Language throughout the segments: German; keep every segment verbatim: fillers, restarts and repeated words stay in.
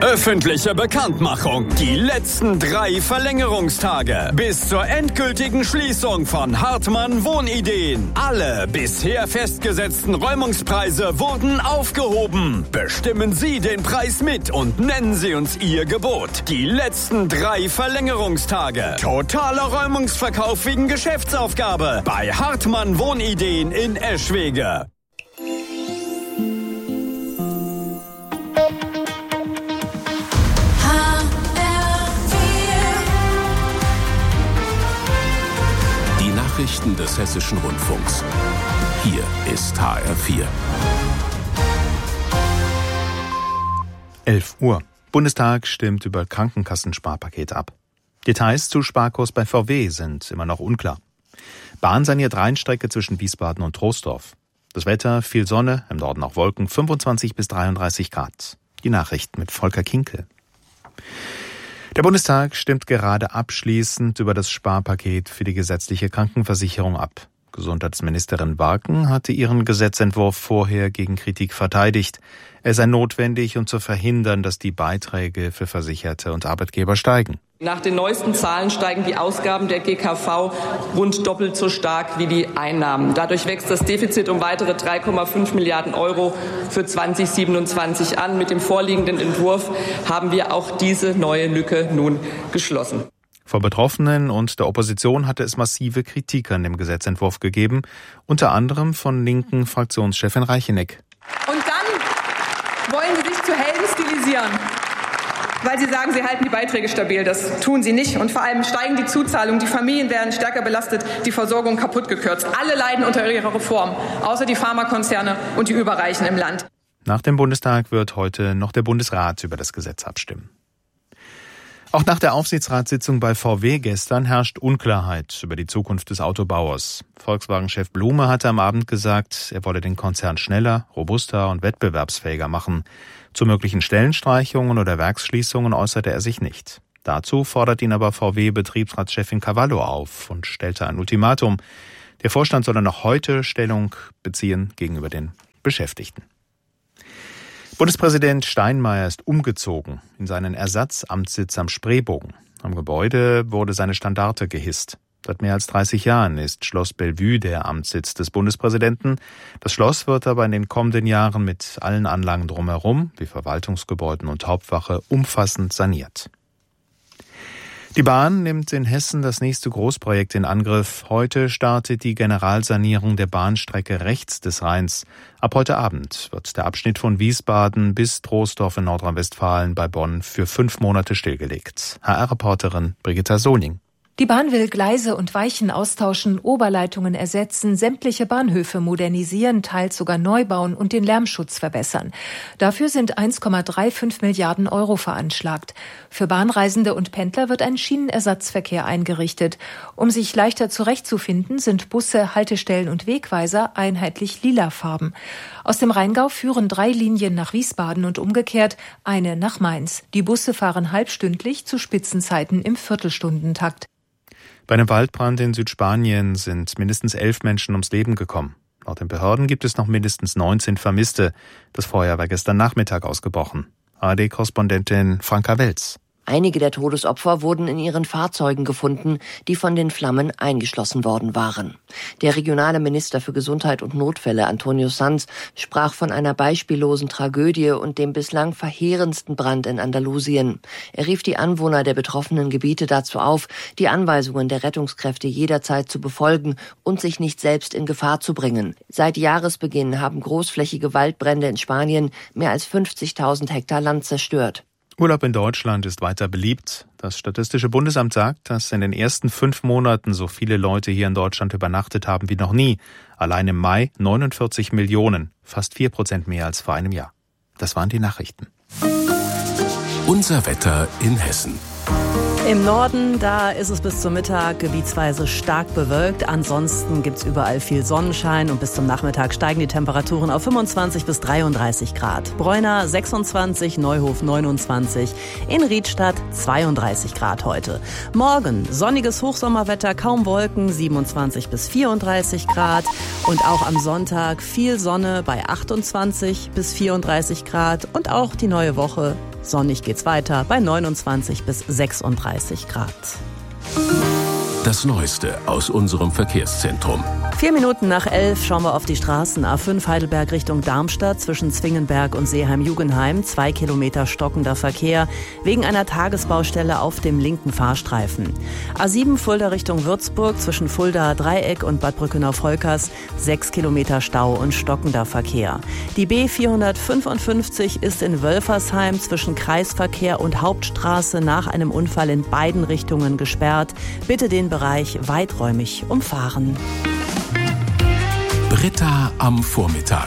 Öffentliche Bekanntmachung. Die letzten drei Verlängerungstage bis zur endgültigen Schließung von Hartmann Wohnideen. Alle bisher festgesetzten Räumungspreise wurden aufgehoben. Bestimmen Sie den Preis mit und nennen Sie uns Ihr Gebot. Die letzten drei Verlängerungstage. Totaler Räumungsverkauf wegen Geschäftsaufgabe bei Hartmann Wohnideen in Eschwege. Nachrichten des Hessischen Rundfunks. Hier ist H R vier. elf Uhr. Bundestag stimmt über Krankenkassensparpaket ab. Details zu Sparkurs bei V W sind immer noch unklar. Bahn saniert Rheinstrecke zwischen Wiesbaden und Troisdorf. Das Wetter, viel Sonne, im Norden auch Wolken, fünfundzwanzig bis dreiunddreißig Grad. Die Nachrichten mit Volker Kinkel. Der Bundestag stimmt gerade abschließend über das Sparpaket für die gesetzliche Krankenversicherung ab. Gesundheitsministerin Barken hatte ihren Gesetzentwurf vorher gegen Kritik verteidigt. Er sei notwendig, um zu verhindern, dass die Beiträge für Versicherte und Arbeitgeber steigen. Nach den neuesten Zahlen steigen die Ausgaben der G K V rund doppelt so stark wie die Einnahmen. Dadurch wächst das Defizit um weitere drei Komma fünf Milliarden Euro für zwanzig siebenundzwanzig an. Mit dem vorliegenden Entwurf haben wir auch diese neue Lücke nun geschlossen. Von Betroffenen und der Opposition hatte es massive Kritik an dem Gesetzentwurf gegeben, unter anderem von linken Fraktionschefin Reicheneck. Und dann wollen Sie sich zu Helden stilisieren, weil Sie sagen, Sie halten die Beiträge stabil. Das tun Sie nicht. Und vor allem steigen die Zuzahlungen, die Familien werden stärker belastet, die Versorgung kaputt gekürzt. Alle leiden unter Ihrer Reform, außer die Pharmakonzerne und die Überreichen im Land. Nach dem Bundestag wird heute noch der Bundesrat über das Gesetz abstimmen. Auch nach der Aufsichtsratssitzung bei V W gestern herrscht Unklarheit über die Zukunft des Autobauers. Volkswagen-Chef Blume hatte am Abend gesagt, er wolle den Konzern schneller, robuster und wettbewerbsfähiger machen. Zu möglichen Stellenstreichungen oder Werksschließungen äußerte er sich nicht. Dazu fordert ihn aber V W-Betriebsratschefin Cavallo auf und stellte ein Ultimatum. Der Vorstand solle noch heute Stellung beziehen gegenüber den Beschäftigten. Bundespräsident Steinmeier ist umgezogen in seinen Ersatzamtssitz am Spreebogen. Am Gebäude wurde seine Standarte gehisst. Seit mehr als dreißig Jahren ist Schloss Bellevue der Amtssitz des Bundespräsidenten. Das Schloss wird aber in den kommenden Jahren mit allen Anlagen drumherum, wie Verwaltungsgebäuden und Hauptwache, umfassend saniert. Die Bahn nimmt in Hessen das nächste Großprojekt in Angriff. Heute startet die Generalsanierung der Bahnstrecke rechts des Rheins. Ab heute Abend wird der Abschnitt von Wiesbaden bis Troisdorf in Nordrhein-Westfalen bei Bonn für fünf Monate stillgelegt. H R-Reporterin Brigitta Soning. Die Bahn will Gleise und Weichen austauschen, Oberleitungen ersetzen, sämtliche Bahnhöfe modernisieren, teils sogar neu bauen und den Lärmschutz verbessern. Dafür sind eins Komma fünfunddreißig Milliarden Euro veranschlagt. Für Bahnreisende und Pendler wird ein Schienenersatzverkehr eingerichtet. Um sich leichter zurechtzufinden, sind Busse, Haltestellen und Wegweiser einheitlich lilafarben. Aus dem Rheingau führen drei Linien nach Wiesbaden und umgekehrt, eine nach Mainz. Die Busse fahren halbstündlich zu Spitzenzeiten im Viertelstundentakt. Bei einem Waldbrand in Südspanien sind mindestens elf Menschen ums Leben gekommen. Laut den Behörden gibt es noch mindestens neunzehn Vermisste. Das Feuer war gestern Nachmittag ausgebrochen. A R D-Korrespondentin Franka Welz. Einige der Todesopfer wurden in ihren Fahrzeugen gefunden, die von den Flammen eingeschlossen worden waren. Der regionale Minister für Gesundheit und Notfälle, Antonio Sanz, sprach von einer beispiellosen Tragödie und dem bislang verheerendsten Brand in Andalusien. Er rief die Anwohner der betroffenen Gebiete dazu auf, die Anweisungen der Rettungskräfte jederzeit zu befolgen und sich nicht selbst in Gefahr zu bringen. Seit Jahresbeginn haben großflächige Waldbrände in Spanien mehr als fünfzigtausend Hektar Land zerstört. Urlaub in Deutschland ist weiter beliebt. Das Statistische Bundesamt sagt, dass in den ersten fünf Monaten so viele Leute hier in Deutschland übernachtet haben wie noch nie. Allein im Mai neunundvierzig Millionen, fast vier Prozent mehr als vor einem Jahr. Das waren die Nachrichten. Unser Wetter in Hessen. Im Norden, da ist es bis zum Mittag gebietsweise stark bewölkt. Ansonsten gibt's überall viel Sonnenschein und bis zum Nachmittag steigen die Temperaturen auf fünfundzwanzig bis dreiunddreißig Grad. Bräuna sechsundzwanzig, Neuhof neunundzwanzig, in Riedstadt zweiunddreißig Grad heute. Morgen sonniges Hochsommerwetter, kaum Wolken, siebenundzwanzig bis vierunddreißig Grad. Und auch am Sonntag viel Sonne bei achtundzwanzig bis vierunddreißig Grad. Und auch die neue Woche Sonnig geht's weiter bei neunundzwanzig bis sechsunddreißig Grad. Das Neueste aus unserem Verkehrszentrum. Vier Minuten nach elf schauen wir auf die Straßen. A fünf Heidelberg Richtung Darmstadt zwischen Zwingenberg und Seeheim-Jugenheim. Zwei Kilometer stockender Verkehr wegen einer Tagesbaustelle auf dem linken Fahrstreifen. A sieben Fulda Richtung Würzburg zwischen Fulda Dreieck und Bad Brückenau-Volkers. Sechs Kilometer Stau und stockender Verkehr. Die B vierhundertfünfundfünfzig ist in Wölfersheim zwischen Kreisverkehr und Hauptstraße nach einem Unfall in beiden Richtungen gesperrt. Bitte den Bereich weiträumig umfahren. Britta am Vormittag.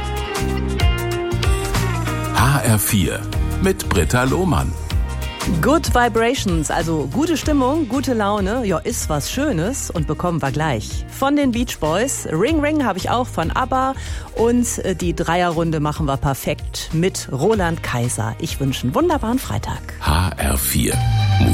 H R vier mit Britta Lohmann. Good Vibrations, also gute Stimmung, gute Laune, ja, ist was Schönes und bekommen wir gleich. Von den Beach Boys, Ring Ring habe ich auch von ABBA und die Dreierrunde machen wir perfekt mit Roland Kaiser. Ich wünsche einen wunderbaren Freitag. H R vier.